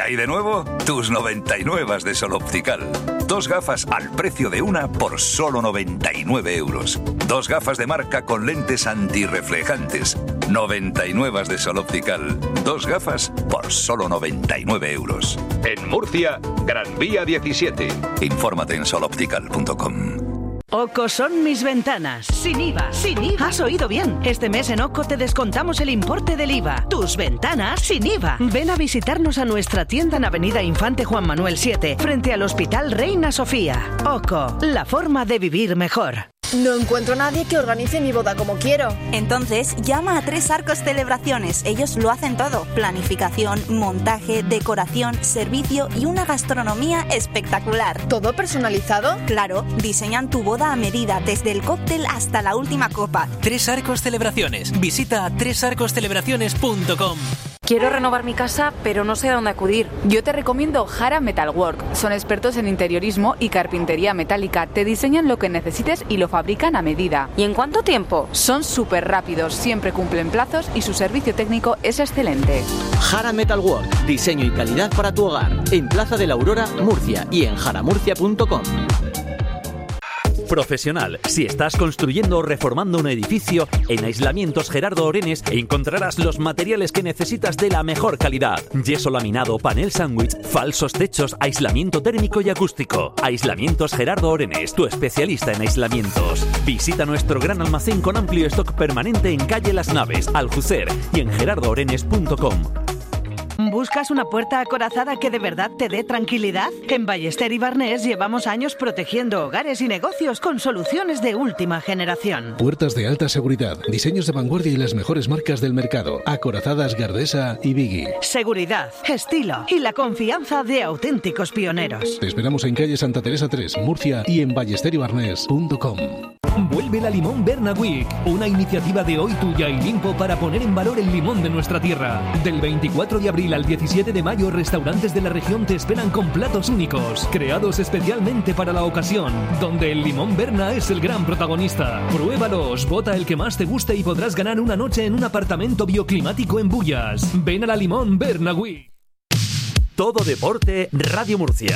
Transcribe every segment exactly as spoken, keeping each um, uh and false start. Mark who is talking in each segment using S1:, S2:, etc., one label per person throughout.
S1: hay de nuevo? Tus noventa y nueve de Sol Optical. Dos gafas al precio de una por solo noventa y nueve euros. Dos gafas de marca con lentes antirreflejantes. noventa y nueve de Sol Optical. Dos gafas por solo noventa y nueve euros.
S2: En Murcia, Gran Vía diecisiete.
S1: Infórmate en sol optical punto com.
S3: OCO son mis ventanas. Sin I V A. Sin I V A. Has oído bien. Este mes en OCO te descontamos el importe del I V A. Tus ventanas sin I V A. Ven a visitarnos a nuestra tienda en Avenida Infante Juan Manuel siete, frente al Hospital Reina Sofía. OCO, la forma de vivir mejor.
S4: No encuentro a nadie que organice mi boda como quiero.
S5: Entonces, llama a Tres Arcos Celebraciones. Ellos lo hacen todo. Planificación, montaje, decoración, servicio y una gastronomía espectacular.
S4: ¿Todo personalizado?
S5: Claro, diseñan tu boda a medida, desde el cóctel hasta la última copa.
S6: Tres Arcos Celebraciones. Visita tres arcos celebraciones punto com.
S7: Quiero renovar mi casa, pero no sé a dónde acudir. Yo te recomiendo Jara Metalwork. Son expertos en interiorismo y carpintería metálica. Te diseñan lo que necesites y lo fabrican a medida.
S8: ¿Y en cuánto tiempo?
S7: Son súper rápidos, siempre cumplen plazos y su servicio técnico es excelente.
S9: Jara Metalwork. Diseño y calidad para tu hogar. En Plaza de la Aurora, Murcia y en jara murcia punto com.
S10: Profesional. Si estás construyendo o reformando un edificio, en Aislamientos Gerardo Orenes encontrarás los materiales que necesitas de la mejor calidad. Yeso laminado, panel sándwich, falsos techos, aislamiento térmico y acústico. Aislamientos Gerardo Orenes, tu especialista en aislamientos. Visita nuestro gran almacén con amplio stock permanente en calle Las Naves, Aljucer y en gerardo orenes punto com.
S3: ¿Buscas una puerta acorazada que de verdad te dé tranquilidad? En Ballester y Barnés llevamos años protegiendo hogares y negocios con soluciones de última generación.
S11: Puertas de alta seguridad, diseños de vanguardia y las mejores marcas del mercado. Acorazadas Gardesa y Biggie.
S3: Seguridad, estilo y la confianza de auténticos pioneros.
S11: Te esperamos en calle Santa Teresa tres, Murcia y en ballester y barnés punto com.
S12: Vuelve la Limón Berna Week, una iniciativa de Hoy Tuya y Limpo para poner en valor el limón de nuestra tierra. Del veinticuatro de abril al diecisiete de mayo, restaurantes de la región te esperan con platos únicos, creados especialmente para la ocasión, donde el limón Berna es el gran protagonista. Pruébalos, vota el que más te guste y podrás ganar una noche en un apartamento bioclimático en Bullas. Ven a la Limón Berna Week.
S10: Todo Deporte, Radio Murcia.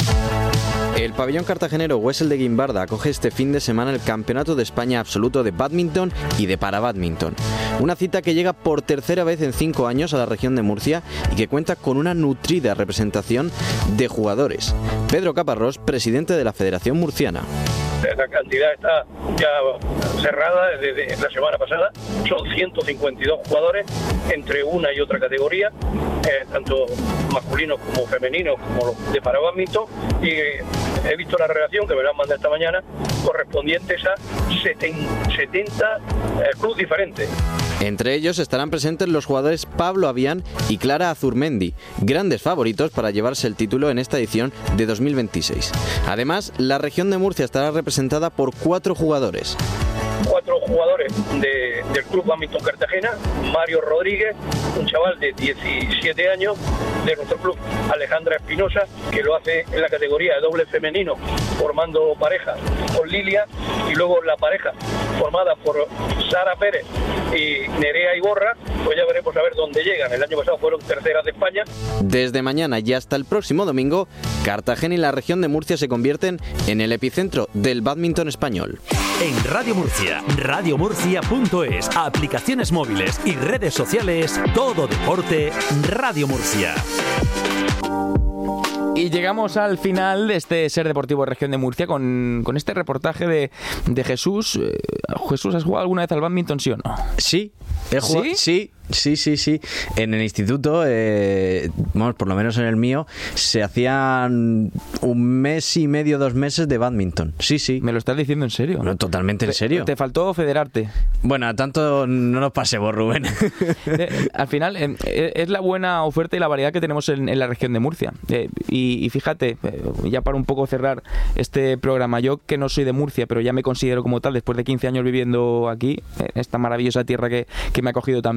S13: El pabellón cartagenero Wessel de Guimbarda acoge este fin de semana el Campeonato de España Absoluto de Bádminton y de Parabádminton. Una cita que llega por tercera vez en cinco años a la región de Murcia y que cuenta con una nutrida representación de jugadores. Pedro Caparrós, presidente de la Federación Murciana.
S14: La cantidad está ya cerrada desde la semana pasada. Son ciento cincuenta y dos jugadores entre una y otra categoría, eh, tanto masculinos como femeninos, como los de parabádminton. Y eh, he visto la relación que me la han mandado esta mañana, correspondientes a setenta eh, clubes diferentes.
S13: Entre ellos estarán presentes los jugadores Pablo Avián y Clara Azurmendi, grandes favoritos para llevarse el título en esta edición de dos mil veintiséis. Además, la región de Murcia estará representada por cuatro jugadores.
S14: Cuatro jugadores de, del Club Bádminton Cartagena: Mario Rodríguez, un chaval de diecisiete años de nuestro club; Alejandra Espinosa, que lo hace en la categoría de doble femenino, formando pareja con Lilia; y luego la pareja formada por Sara Pérez y Nerea Iborra, pues ya veremos a ver dónde llegan. El año pasado fueron terceras de España.
S13: Desde mañana y hasta el próximo domingo, Cartagena y la región de Murcia se convierten en el epicentro del bádminton español.
S10: En Radio Murcia, radio murcia punto es, aplicaciones móviles y redes sociales, Todo Deporte, Radio Murcia.
S15: Y llegamos al final de este Ser Deportivo Región de Murcia con, con este reportaje de, de Jesús. Jesús, ¿has jugado alguna vez al bádminton, sí o no?
S13: Sí, he jugado, ¿sí? Sí. Sí, sí, sí. En el instituto, eh, bueno, por lo menos en el mío, se hacían un mes y medio, dos meses de bádminton. Sí, sí.
S15: ¿Me lo estás diciendo en serio?
S13: No, totalmente en serio.
S15: Te faltó federarte.
S13: Bueno, a tanto no nos pasemos, Rubén.
S15: Eh, al final, eh, es la buena oferta y la variedad que tenemos en, en la región de Murcia. Eh, y, y fíjate, eh, ya para un poco cerrar este programa, yo que no soy de Murcia, pero ya me considero como tal, después de quince años viviendo aquí, en esta maravillosa tierra que, que me ha acogido tan bien.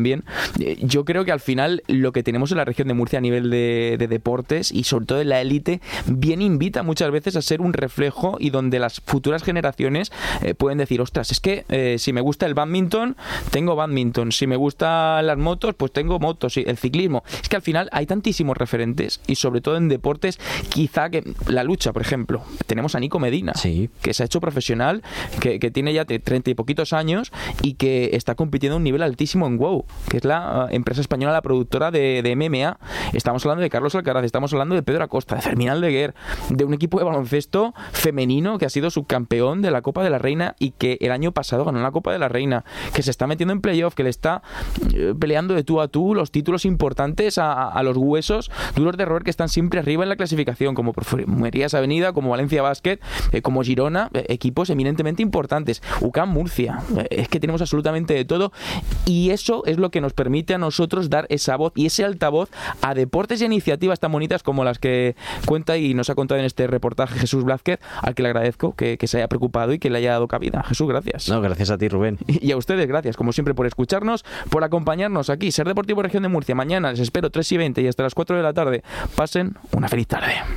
S15: Eh, yo creo que al final lo que tenemos en la región de Murcia a nivel de, de deportes y sobre todo en la élite, bien invita muchas veces a ser un reflejo y donde las futuras generaciones eh, pueden decir, ostras, es que eh, si me gusta el bádminton, tengo bádminton, si me gustan las motos, pues tengo motos, el ciclismo. Es que al final hay tantísimos referentes y sobre todo en deportes, quizá que la lucha, por ejemplo, tenemos a Nico Medina, sí. que se ha hecho profesional, que, que tiene ya treinta y poquitos años y que está compitiendo a un nivel altísimo en WOW, que es la uh, empresa española, la productora de, de M M A. Estamos hablando de Carlos Alcaraz, estamos hablando de Pedro Acosta, de Fermín Aldeguer, de un equipo de baloncesto femenino que ha sido subcampeón de la Copa de la Reina y que el año pasado ganó la Copa de la Reina, que se está metiendo en playoff, que le está uh, peleando de tú a tú los títulos importantes a, a los huesos duros de roer que están siempre arriba en la clasificación, como Perfumerías Avenida, como Valencia Basket, eh, como Girona, eh, equipos eminentemente importantes. U C A M Murcia, eh, es que tenemos absolutamente de todo y eso es lo que nos permite a nosotros dar esa voz y ese altavoz a deportes y iniciativas tan bonitas como las que cuenta y nos ha contado en este reportaje Jesús Blázquez, al que le agradezco que, que se haya preocupado y que le haya dado cabida. Jesús, gracias.
S13: No, gracias a ti, Rubén.
S15: Y a ustedes, gracias, como siempre, por escucharnos, por acompañarnos aquí. Ser Deportivo Región de Murcia. Mañana les espero tres y veinte y hasta las cuatro de la tarde. Pasen una feliz tarde.